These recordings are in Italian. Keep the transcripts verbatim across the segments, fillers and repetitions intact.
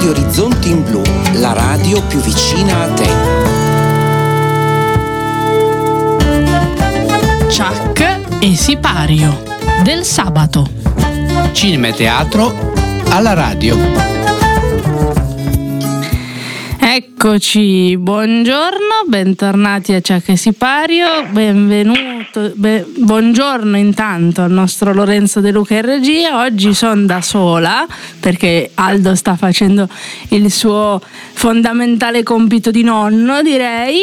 Radio Orizzonti in Blu, la radio più vicina a te. Chuck e Sipario del sabato. Cinema e teatro alla radio. Eccoci, buongiorno, bentornati a Chuck e Sipario, benvenuto, be, buongiorno intanto al nostro Lorenzo De Luca in regia. Oggi sono da sola perché Aldo sta facendo il suo fondamentale compito di nonno, direi,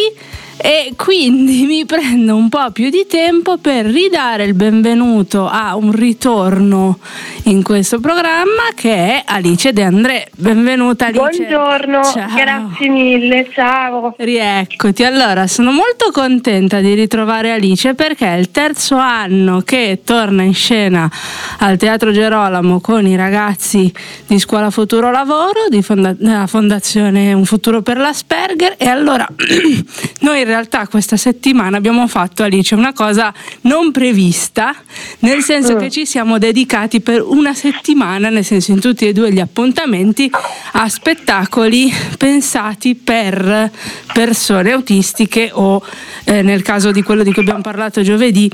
e quindi mi prendo un po' più di tempo per ridare il benvenuto a un ritorno in questo programma che è Alice De André. Benvenuta Alice. Buongiorno, ciao. Grazie mille, ciao. Rieccoti. Allora, sono molto contenta di ritrovare Alice perché è il terzo anno che torna in scena al Teatro Gerolamo con i ragazzi di Scuola Futuro Lavoro, di fonda- della Fondazione Un Futuro per l'Asperger, e allora noi in realtà questa settimana abbiamo fatto, Alice, una cosa non prevista, nel senso mm. che ci siamo dedicati per una settimana, nel senso in tutti e due gli appuntamenti, a spettacoli pensati per persone autistiche o eh, nel caso di quello di cui abbiamo parlato giovedì,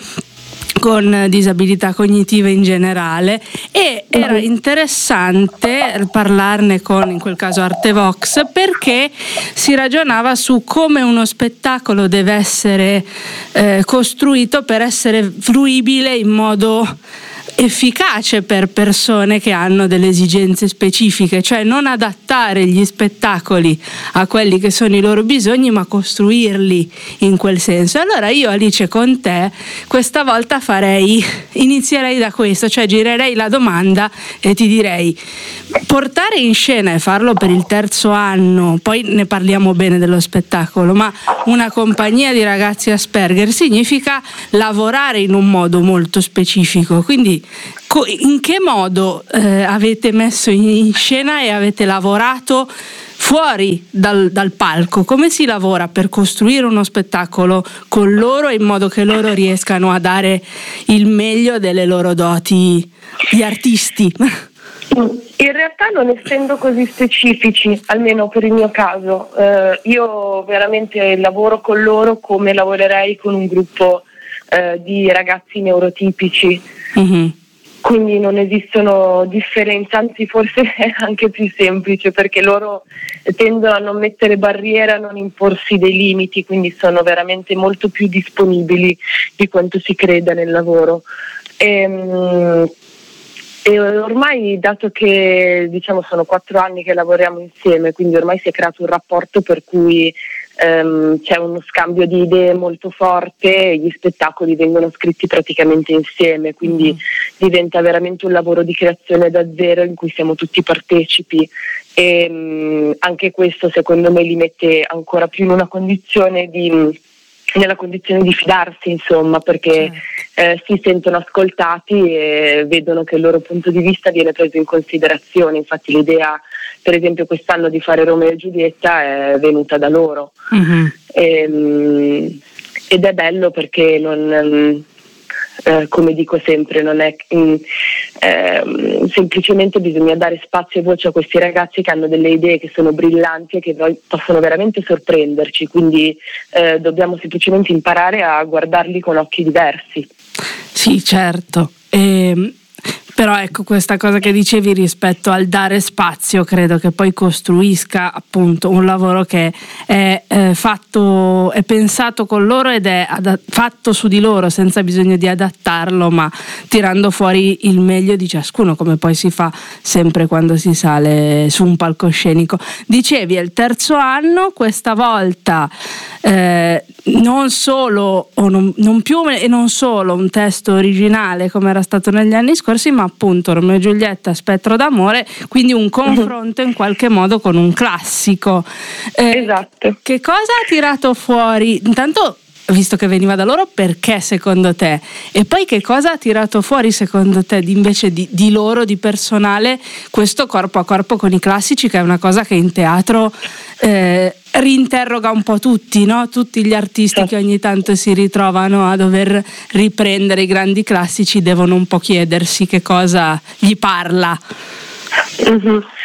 con disabilità cognitive in generale, e era interessante parlarne con, in quel caso, Artevox, perché si ragionava su come uno spettacolo deve essere eh, costruito per essere fruibile in modo efficace per persone che hanno delle esigenze specifiche, cioè non adattare gli spettacoli a quelli che sono i loro bisogni, ma costruirli in quel senso. Allora io, Alice, con te questa volta farei, inizierei da questo, cioè girerei la domanda e ti direi: portare in scena e farlo per il terzo anno, poi ne parliamo bene dello spettacolo, ma una compagnia di ragazzi Asperger significa lavorare in un modo molto specifico, quindi in che modo eh, avete messo in scena e avete lavorato fuori dal, dal palco? Come si lavora per costruire uno spettacolo con loro in modo che loro riescano a dare il meglio delle loro doti di artisti? In realtà, non essendo così specifici, almeno per il mio caso, eh, io veramente lavoro con loro come lavorerei con un gruppo eh, di ragazzi neurotipici. Mm-hmm. Quindi non esistono differenze, anzi forse è anche più semplice, perché loro tendono a non mettere barriere, a non imporsi dei limiti, quindi sono veramente molto più disponibili di quanto si creda nel lavoro. E, e ormai, dato che diciamo sono quattro anni che lavoriamo insieme, quindi ormai si è creato un rapporto per cui Um, c'è uno scambio di idee molto forte e gli spettacoli vengono scritti praticamente insieme, quindi mm. diventa veramente un lavoro di creazione da zero in cui siamo tutti partecipi, e um, anche questo secondo me li mette ancora più in una condizione di nella condizione di fidarsi, insomma, perché eh, si sentono ascoltati e vedono che il loro punto di vista viene preso in considerazione. Infatti l'idea, per esempio, quest'anno di fare Romeo e Giulietta è venuta da loro. Mm-hmm. e, ed è bello perché non, eh, come dico sempre, non è mm, eh, semplicemente bisogna dare spazio e voce a questi ragazzi che hanno delle idee che sono brillanti e che possono veramente sorprenderci, quindi eh, dobbiamo semplicemente imparare a guardarli con occhi diversi. Sì, certo. E... Però ecco, questa cosa che dicevi rispetto al dare spazio credo che poi costruisca appunto un lavoro che è eh, fatto, è pensato con loro ed è adat- fatto su di loro senza bisogno di adattarlo, ma tirando fuori il meglio di ciascuno, come poi si fa sempre quando si sale su un palcoscenico. Dicevi è il terzo anno, questa volta eh, non solo o non, non più e non solo un testo originale come era stato negli anni scorsi, ma appunto Romeo e Giulietta, Spettro d'amore, quindi un confronto in qualche modo con un classico. Eh, esatto. Che cosa ha tirato fuori? Intanto, visto che veniva da loro, perché secondo te? E poi che cosa ha tirato fuori secondo te di, invece di, di loro, di personale, questo corpo a corpo con i classici, che è una cosa che in teatro eh, rinterroga un po' tutti, no? Tutti gli artisti che ogni tanto si ritrovano a dover riprendere i grandi classici devono un po' chiedersi che cosa gli parla. Mm-hmm.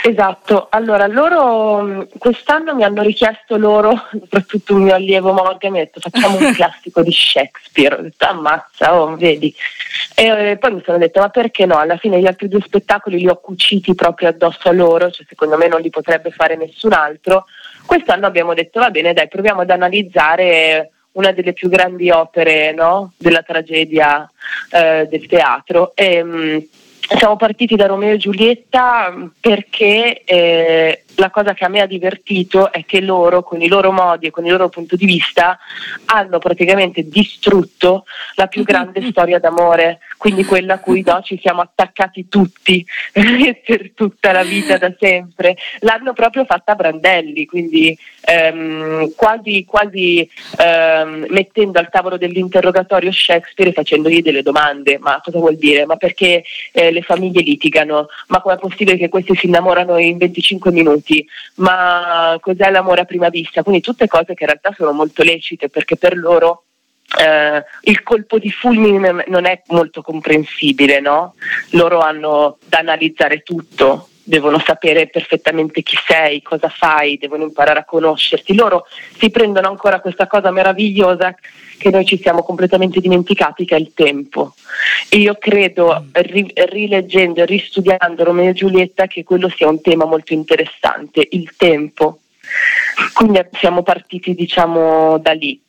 Esatto, allora loro quest'anno mi hanno richiesto loro, soprattutto un mio allievo Morgan, mi ha detto facciamo un classico di Shakespeare, ho detto ammazza, oh, vedi, e poi mi sono detto ma perché no, alla fine gli altri due spettacoli li ho cuciti proprio addosso a loro, cioè secondo me non li potrebbe fare nessun altro. Quest'anno abbiamo detto va bene, dai, proviamo ad analizzare una delle più grandi opere, no, della tragedia eh, del teatro. E, mh, siamo partiti da Romeo e Giulietta perché eh, la cosa che a me ha divertito è che loro, con i loro modi e con il loro punto di vista, hanno praticamente distrutto la più grande storia d'amore, quindi quella a cui no, ci siamo attaccati tutti per tutta la vita, da sempre. L'hanno proprio fatta a brandelli, quindi ehm, quasi, quasi ehm, mettendo al tavolo dell'interrogatorio Shakespeare e facendogli delle domande. Ma cosa vuol dire? Ma perché eh, le famiglie litigano? Ma com'è possibile che questi si innamorano in venticinque minuti? Ma cos'è l'amore a prima vista? Quindi tutte cose che in realtà sono molto lecite, perché per loro eh, il colpo di fulmine non è molto comprensibile, no? Loro hanno da analizzare tutto, devono sapere perfettamente chi sei, cosa fai, devono imparare a conoscerti. Loro si prendono ancora questa cosa meravigliosa che noi ci siamo completamente dimenticati, che è il tempo. E io credo, ri- rileggendo e ristudiando Romeo e Giulietta, che quello sia un tema molto interessante, il tempo. Quindi siamo partiti, diciamo, da lì.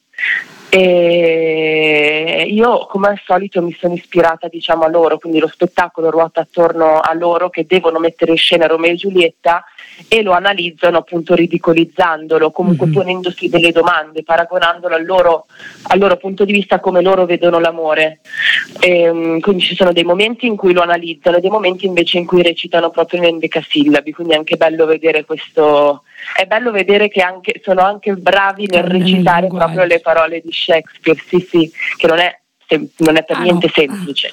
E io, come al solito, mi sono ispirata, diciamo, a loro, quindi lo spettacolo ruota attorno a loro che devono mettere in scena Romeo e Giulietta e lo analizzano, appunto, ridicolizzandolo, comunque mm-hmm. ponendosi delle domande, paragonandolo al loro, al loro punto di vista, come loro vedono l'amore. E, quindi ci sono dei momenti in cui lo analizzano e dei momenti invece in cui recitano proprio in endecasillabi, quindi è anche bello vedere questo. È bello vedere che anche, sono anche bravi nel recitare proprio le parole di Shakespeare, sì sì, che non è, non è per ah, niente no. semplice.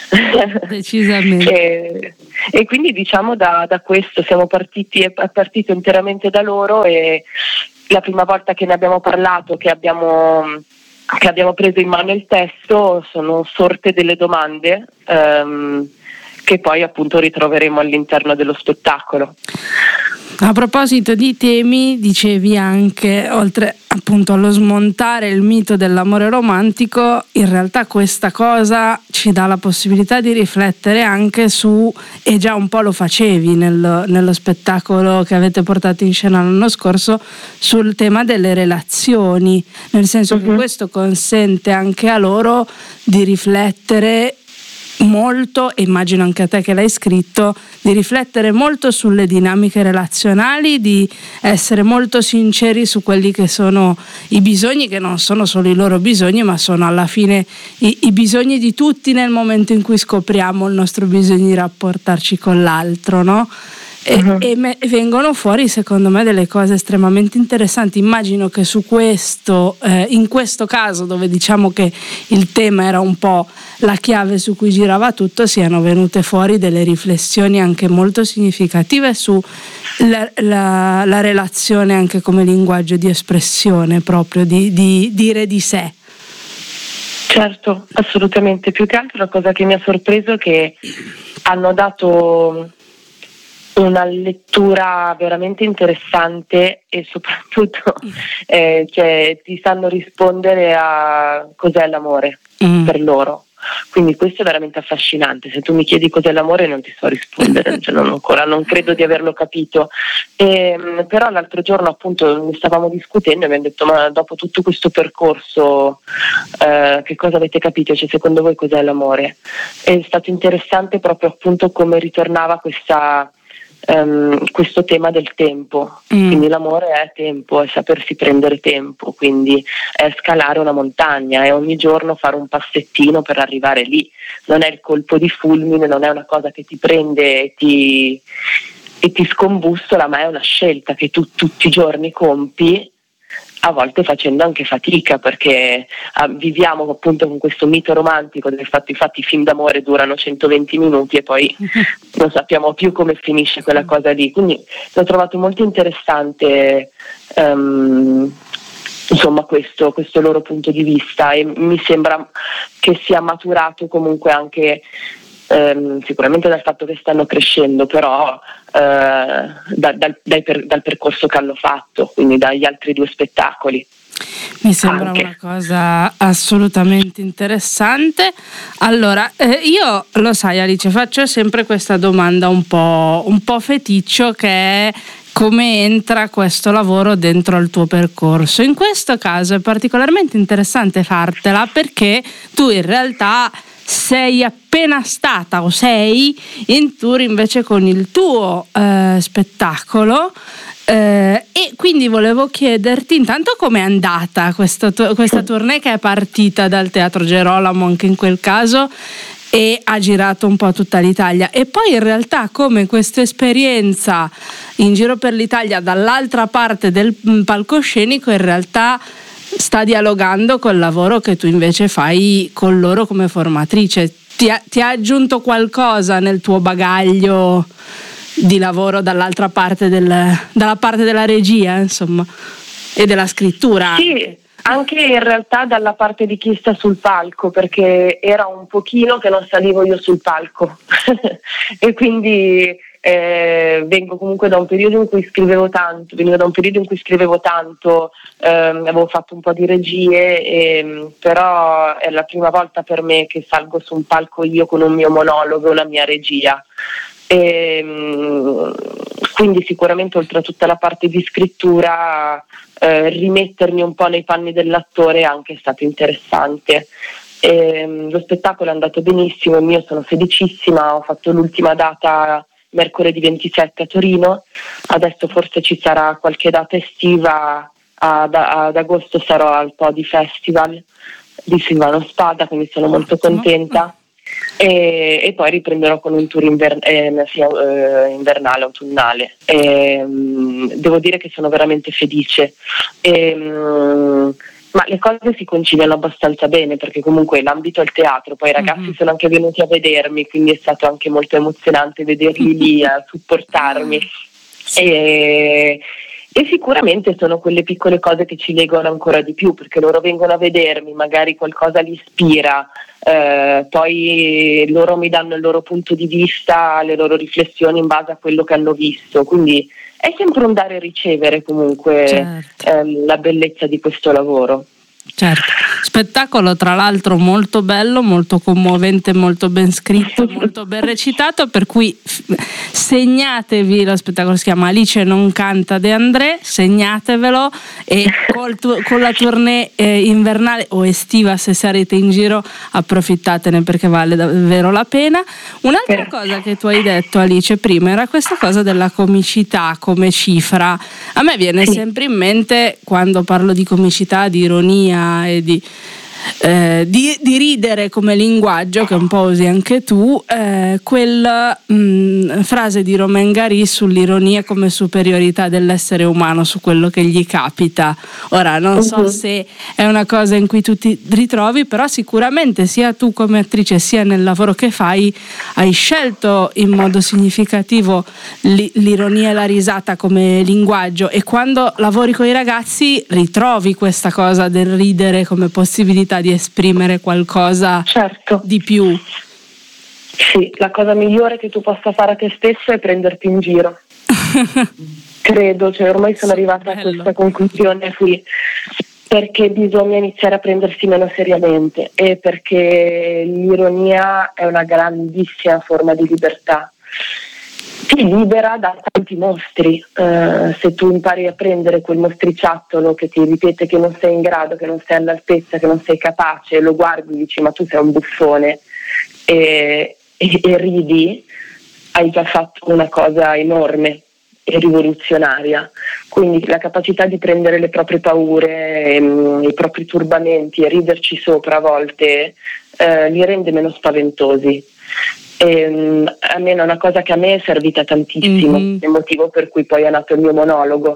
Decisamente. e, e quindi diciamo da, da questo siamo partiti, è partito interamente da loro, e la prima volta che ne abbiamo parlato, che abbiamo, che abbiamo preso in mano il testo, sono sorte delle domande um, che poi appunto ritroveremo all'interno dello spettacolo. A proposito di temi, dicevi anche, oltre appunto allo smontare il mito dell'amore romantico, in realtà questa cosa ci dà la possibilità di riflettere anche su, e già un po' lo facevi nel, nello spettacolo che avete portato in scena l'anno scorso, sul tema delle relazioni, nel senso uh-huh. che questo consente anche a loro di riflettere molto, e immagino anche a te che l'hai scritto, di riflettere molto sulle dinamiche relazionali, di essere molto sinceri su quelli che sono i bisogni, che non sono solo i loro bisogni, ma sono alla fine i, i bisogni di tutti nel momento in cui scopriamo il nostro bisogno di rapportarci con l'altro, no? E, uh-huh. e, me, e vengono fuori secondo me delle cose estremamente interessanti. Immagino che su questo, eh, in questo caso dove diciamo che il tema era un po' la chiave su cui girava tutto, siano venute fuori delle riflessioni anche molto significative su la, la, la relazione anche come linguaggio di espressione, proprio di, di dire di sé. Certo, assolutamente. Più che altro la cosa che mi ha sorpreso è che hanno dato una lettura veramente interessante e soprattutto eh, cioè, ti sanno rispondere a cos'è l'amore mm. per loro. Quindi questo è veramente affascinante. Se tu mi chiedi cos'è l'amore non ti so rispondere, cioè non ancora non credo di averlo capito. E, però l'altro giorno appunto ne stavamo discutendo e mi hanno detto: ma dopo tutto questo percorso eh, che cosa avete capito? Cioè, secondo voi cos'è l'amore? È stato interessante proprio appunto come ritornava questa Um, questo tema del tempo, mm. quindi l'amore è tempo, è sapersi prendere tempo, quindi è scalare una montagna, è ogni giorno fare un passettino per arrivare lì, non è il colpo di fulmine, non è una cosa che ti prende e ti, e ti scombussola, ma è una scelta che tu tutti i giorni compi, a volte facendo anche fatica, perché ah, viviamo appunto con questo mito romantico del fatto, infatti i film d'amore durano centoventi minuti e poi non sappiamo più come finisce quella cosa lì, quindi l'ho trovato molto interessante um, insomma questo, questo loro punto di vista, e mi sembra che sia maturato comunque anche ehm, sicuramente dal fatto che stanno crescendo, però eh, da, dal, dai per, dal percorso che hanno fatto, quindi dagli altri due spettacoli. Mi sembra anche una cosa assolutamente interessante. Allora, eh, io lo sai Alice, faccio sempre questa domanda un po', un po' feticcio, che è: come entra questo lavoro dentro al tuo percorso? In questo caso è particolarmente interessante fartela, perché tu in realtà sei appena stata o sei in tour invece con il tuo eh, spettacolo. Eh, e quindi volevo chiederti intanto com'è andata questo, questa tournée che è partita dal Teatro Gerolamo anche in quel caso e ha girato un po' tutta l'Italia, e poi in realtà come questa esperienza in giro per l'Italia dall'altra parte del palcoscenico in realtà sta dialogando col lavoro che tu invece fai con loro come formatrice. Ti ha, ti ha aggiunto qualcosa nel tuo bagaglio di lavoro dall'altra parte del, dalla parte della regia, insomma, e della scrittura? Sì, anche in realtà dalla parte di chi sta sul palco, perché era un pochino che non salivo io sul palco e quindi eh, vengo comunque da un periodo in cui scrivevo tanto, venivo da un periodo in cui scrivevo tanto, ehm, avevo fatto un po' di regie, e, però è la prima volta per me che salgo su un palco io con un mio monologo, una mia regia. E, quindi sicuramente oltre a tutta la parte di scrittura eh, rimettermi un po' nei panni dell'attore è anche stato interessante. E, lo spettacolo è andato benissimo, io sono felicissima, ho fatto l'ultima data mercoledì ventisette a Torino, adesso forse ci sarà qualche data estiva, ad, ad agosto sarò al Podi Festival di Silvano Spada, quindi sono molto contenta. E, e poi riprenderò con un tour inver- eh, eh, invernale, autunnale. E, mh, devo dire che sono veramente felice. E, mh, ma le cose si conciliano abbastanza bene, perché comunque l'ambito è il teatro, poi i ragazzi mm-hmm. sono anche venuti a vedermi, quindi è stato anche molto emozionante vederli lì a supportarmi. E, e sicuramente sono quelle piccole cose che ci legano ancora di più, perché loro vengono a vedermi, magari qualcosa li ispira, eh, poi loro mi danno il loro punto di vista, le loro riflessioni in base a quello che hanno visto, quindi è sempre un dare e ricevere comunque, certo. ehm, la bellezza di questo lavoro. Certo, spettacolo tra l'altro molto bello, molto commovente, molto ben scritto, molto ben recitato, per cui segnatevi, lo spettacolo si chiama Alice non canta De André, segnatevelo, e col tu- con la tournée eh, invernale o estiva, se sarete in giro, approfittatene perché vale davvero la pena. Un'altra cosa che tu hai detto Alice prima era questa cosa della comicità come cifra. A me viene sempre in mente, quando parlo di comicità, di ironia e di, eh, di, di ridere come linguaggio, che un po' usi anche tu, eh, quella mh, frase di Romain Gary sull'ironia come superiorità dell'essere umano su quello che gli capita. Ora non so uh-huh. se è una cosa in cui tu ti ritrovi, però sicuramente sia tu come attrice sia nel lavoro che fai hai scelto in modo significativo l'ironia e la risata come linguaggio, e quando lavori con i ragazzi ritrovi questa cosa del ridere come possibilità di esprimere qualcosa certo. di più. Sì, la cosa migliore che tu possa fare a te stesso è prenderti in giro. Credo, cioè ormai sono arrivata Bello. a questa conclusione qui, perché bisogna iniziare a prendersi meno seriamente, e perché l'ironia è una grandissima forma di libertà. Ti libera da tanti mostri, uh, se tu impari a prendere quel mostriciattolo che ti ripete che non sei in grado, che non sei all'altezza, che non sei capace, lo guardi e dici ma tu sei un buffone, e, e, e ridi, hai già fatto una cosa enorme e rivoluzionaria. Quindi la capacità di prendere le proprie paure, ehm, i propri turbamenti e riderci sopra a volte eh, li rende meno spaventosi. E, a me è una cosa che a me è servita tantissimo, mm-hmm. il motivo per cui poi è nato il mio monologo,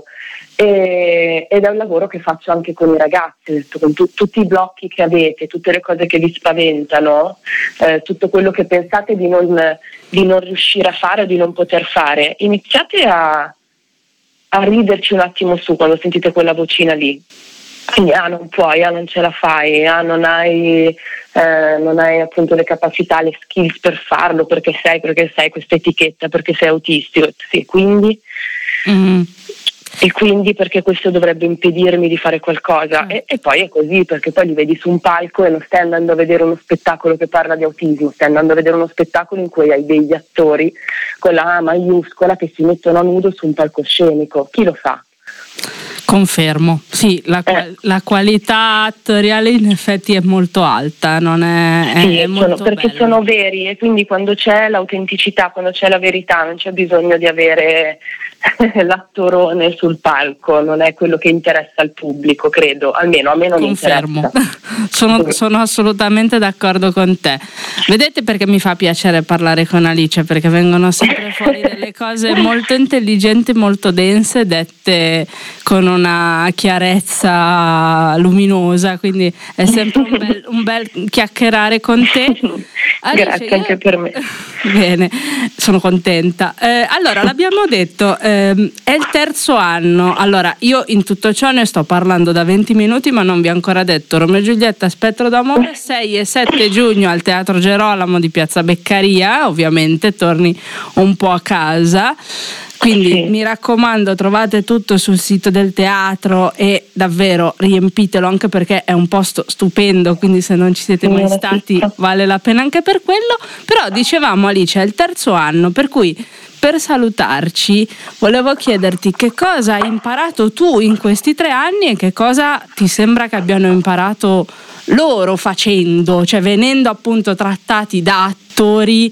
e, ed è un lavoro che faccio anche con i ragazzi, con tu, tutti i blocchi che avete, tutte le cose che vi spaventano, eh, tutto quello che pensate di non, di non riuscire a fare o di non poter fare, iniziate a, a riderci un attimo su quando sentite quella vocina lì, Quindi ah, non puoi, ah, non ce la fai, ah, non hai, eh, non hai appunto le capacità, le skills per farlo, perché sei, perché sei questa etichetta, perché sei autistico, sì, quindi mm. e quindi perché questo dovrebbe impedirmi di fare qualcosa. Mm. E, e poi è così, perché poi li vedi su un palco e non stai andando a vedere uno spettacolo che parla di autismo, stai andando a vedere uno spettacolo in cui hai degli attori con la A maiuscola che si mettono a nudo su un palcoscenico. Chi lo fa? Confermo, sì, la, eh. la qualità attoriale in effetti è molto alta, non è, è, sì, è molto sono, perché bello. Sono veri, e quindi quando c'è l'autenticità, quando c'è la verità, non c'è bisogno di avere l'attorone sul palco, non è quello che interessa al pubblico, credo, almeno a me non Confermo. interessa. sono, sono assolutamente d'accordo con te. Vedete perché mi fa piacere parlare con Alice, perché vengono sempre fuori delle cose molto intelligenti, molto dense, dette con una chiarezza luminosa, quindi è sempre un bel, un bel chiacchierare con te. Alice, grazie io... anche per me. Bene, sono contenta. Eh, allora, l'abbiamo detto, ehm, è il terzo anno. Allora, io in tutto ciò ne sto parlando da venti minuti, ma non vi ho ancora detto. Romeo e Giulietta, Spettro d'amore, sei e sette giugno al Teatro Gerolamo di Piazza Beccaria. Ovviamente torni un po' a casa. Quindi sì. Mi raccomando, trovate tutto sul sito del teatro e davvero riempitelo, anche perché è un posto stupendo, quindi se non ci siete mai stati vale la pena anche per quello. Però dicevamo, Alice, è il terzo anno, per cui per salutarci volevo chiederti che cosa hai imparato tu in questi tre anni e che cosa ti sembra che abbiano imparato loro facendo, cioè venendo appunto trattati da attori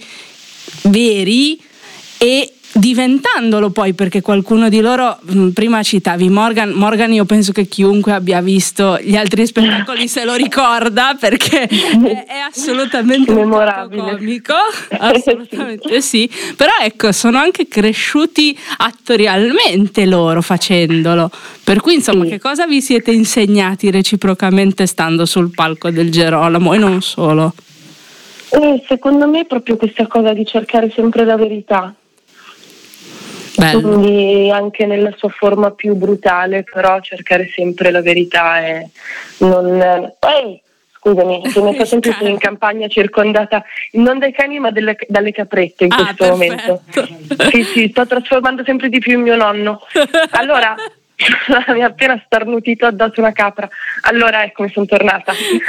veri e diventandolo poi, perché qualcuno di loro, prima citavi Morgan Morgan io penso che chiunque abbia visto gli altri spettacoli se lo ricorda, perché è, è assolutamente memorabile, comico, assolutamente sì, però ecco, sono anche cresciuti attorialmente loro facendolo, per cui insomma sì. Che cosa vi siete insegnati reciprocamente stando sul palco del Gerolamo e non solo? Eh, secondo me è proprio questa cosa di cercare sempre la verità. Bello. Quindi anche nella sua forma più brutale, però cercare sempre la verità e non... Ehi, scusami, nel frattempo sono in campagna circondata non dai cani ma delle, dalle caprette in ah, questo perfetto. momento. Sì, sì, sto trasformando sempre di più il mio nonno. Allora... mi ha appena starnutito addosso una capra, allora ecco mi sono tornata.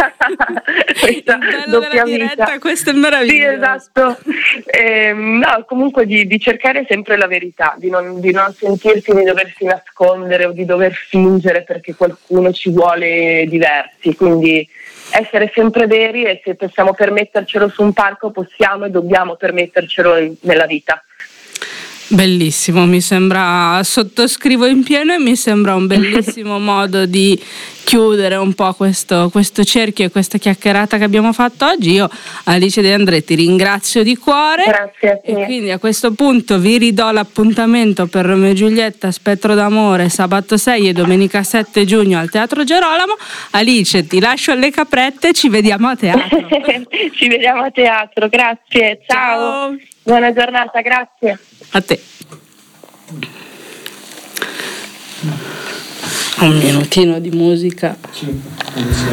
Questa doppia diretta, vita, questo è meraviglioso. sì, esatto. Eh, no, comunque di, di cercare sempre la verità, di non, di non sentirsi di doversi nascondere o di dover fingere perché qualcuno ci vuole diversi, quindi essere sempre veri, e se possiamo permettercelo su un palco possiamo e dobbiamo permettercelo in, nella vita. Bellissimo, mi sembra, sottoscrivo in pieno e mi sembra un bellissimo modo di chiudere un po' questo, questo cerchio e questa chiacchierata che abbiamo fatto oggi. Io, Alice De André, ti ringrazio di cuore. Grazie a te. E quindi a questo punto vi ridò l'appuntamento per Romeo e Giulietta, Spettro d'amore, sabato sei e domenica sette giugno al Teatro Gerolamo. Alice, ti lascio alle caprette, ci vediamo a teatro. Ci vediamo a teatro, grazie, ciao. Ciao. Buona giornata, grazie. A te. Un minutino di musica.